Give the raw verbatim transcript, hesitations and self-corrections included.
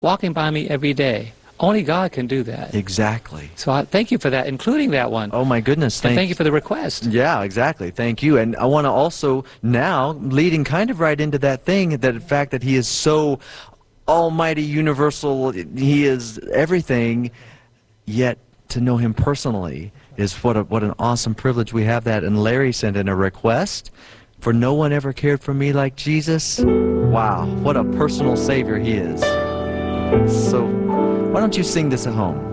walking by me every day. Only God can do that. Exactly. So I thank you for that, including that one. Oh, my goodness. And thank you for the request. Yeah, exactly. Thank you. And I want to also now, leading kind of right into that thing, that the fact that he is so almighty, universal, he is everything, yet to know him personally is what, a, what an awesome privilege we have that. And Larry sent in a request for no one ever cared for me like Jesus. Wow, what a personal Savior he is. So why don't you sing this at home?